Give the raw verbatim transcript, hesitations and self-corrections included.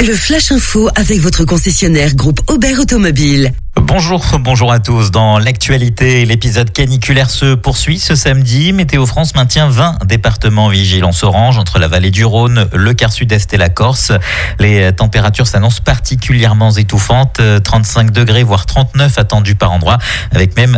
le Flash Info avec votre concessionnaire groupe Aubert Automobile. Bonjour, bonjour à tous. Dans l'actualité, l'épisode caniculaire se poursuit ce samedi. Météo France maintient vingt départements en vigilance orange entre la vallée du Rhône, le quart sud-est et la Corse. Les températures s'annoncent particulièrement étouffantes, trente-cinq degrés voire trente-neuf attendus par endroit, avec même